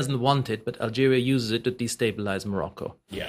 doesn't want it, but Algeria uses it to destabilize Morocco. Yeah.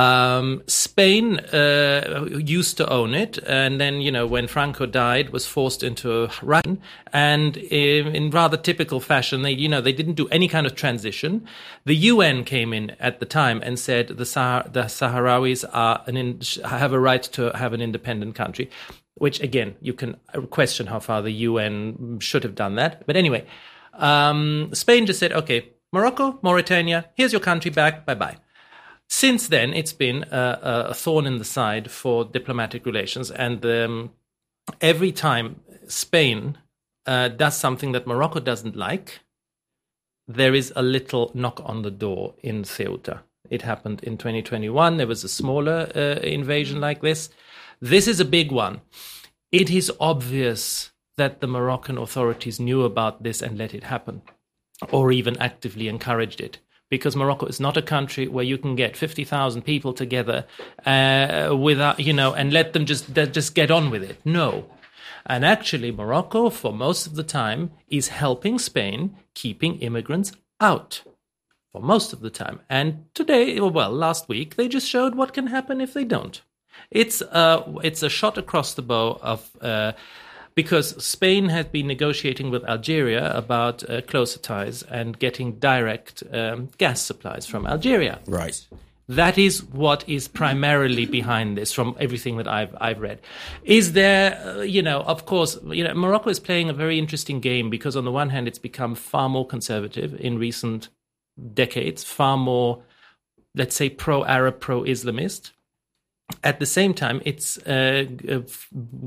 Spain used to own it, and then, when Franco died, was forced into Russian, and in rather typical fashion, they didn't do any kind of transition. The UN came in at the time and said the Sahrawis have a right to have an independent country, which, again, you can question how far the UN should have done that. But anyway, Spain just said, okay, Morocco, Mauritania, here's your country back, bye-bye. Since then, it's been a thorn in the side for diplomatic relations. And every time Spain does something that Morocco doesn't like, there is a little knock on the door in Ceuta. It happened in 2021. There was a smaller invasion like this. This is a big one. It is obvious that the Moroccan authorities knew about this and let it happen, or even actively encouraged it. Because Morocco is not a country where you can get 50,000 people together without, and let them just get on with it. No. And actually, Morocco, for most of the time, is helping Spain keeping immigrants out. For most of the time. And last week, they just showed what can happen if they don't. It's a shot across the bow of... because Spain has been negotiating with Algeria about closer ties and getting direct gas supplies from Algeria. Right. That is what is primarily behind this, from everything that I've read. Is there, of course, Morocco is playing a very interesting game because on the one hand, it's become far more conservative in recent decades, far more, let's say, pro-Arab, pro-Islamist. At the same time, it's it's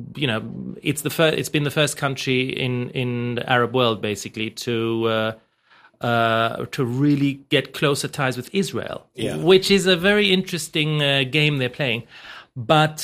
been the first country in the Arab world basically to really get closer ties with Israel, which is a very interesting game they're playing. But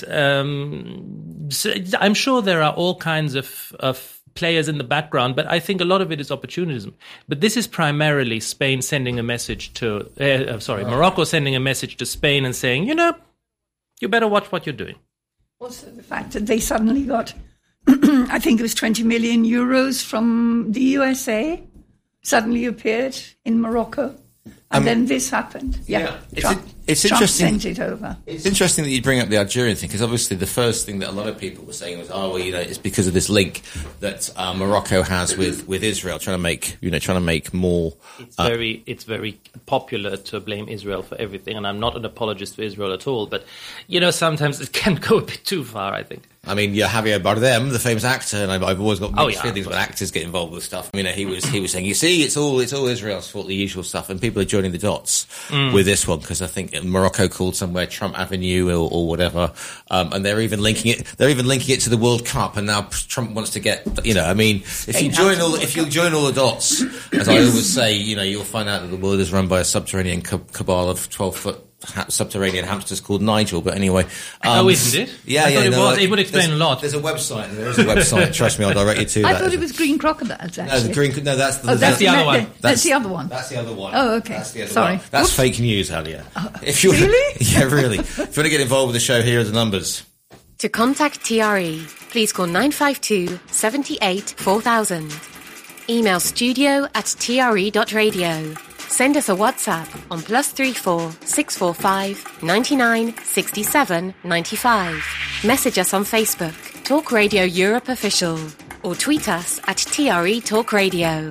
so I'm sure there are all kinds of players in the background, but I think a lot of it is opportunism. But this is primarily Spain sending a message to Morocco sending a message to Spain and saying, you better watch what you're doing. Also, the fact that they suddenly got, I think it was 20 million euros from the USA, suddenly appeared in Morocco. And then this happened. Yeah. It's Trump interesting. sent it over. It's interesting that you bring up the Algerian thing, because obviously the first thing that a lot of people were saying was, it's because of this link that Morocco has with Israel, trying to make more. It's very popular to blame Israel for everything, and I'm not an apologist for Israel at all. But sometimes it can go a bit too far, I think. I mean, Javier Bardem, the famous actor, and I've always got mixed feelings when actors get involved with stuff. He was saying, you see, it's all Israel's fault, the usual stuff, and people are joining the dots with this one, because I think Morocco called somewhere Trump Avenue or whatever, and they're even linking it to the World Cup, and now Trump wants to get, if you join all the dots, as I always say, you'll find out that the world is run by a subterranean cabal of 12-foot subterranean hamsters called Nigel. But anyway, isn't it? Yeah, it would explain a lot. There is a website. Trust me, I'll direct you to that. I thought it was green crocodiles. Actually, that's the other one. That's the other one. That's the other one. Oh, okay. Sorry. That's fake news, Halia. Really? Yeah, really. If you want to get involved with the show, here are the numbers. To contact TRE, please call 952 78 4000. Email studio@tre.radio. Send us a WhatsApp on +34 645 99 67 95. Message us on Facebook, Talk Radio Europe Official, or tweet us at TRE Talk Radio.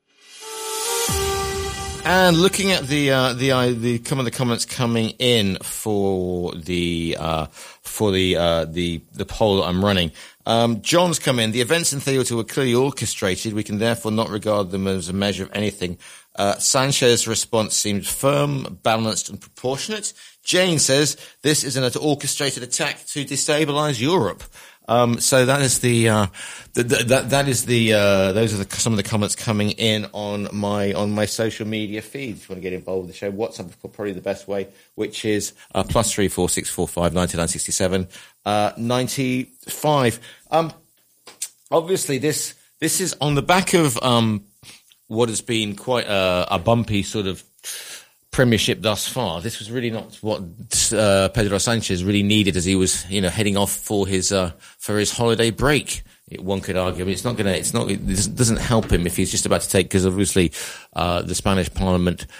And looking at the comments coming in for the poll that I'm running. John's come in. The events in Ceuta were clearly orchestrated. We can therefore not regard them as a measure of anything. Sanchez's response seemed firm, balanced, and proportionate. Jane says this is an orchestrated attack to destabilize Europe. So that is those are some of the comments coming in on my social media feed. If you want to get involved with the show, WhatsApp is probably the best way, which is +34 645 99 67 95. Obviously this is on the back of what has been quite a bumpy sort of premiership thus far. This was really not what Pedro Sanchez really needed as he was, heading off for his holiday break. One could argue, it doesn't help him if he's just about to take, because obviously the Spanish Parliament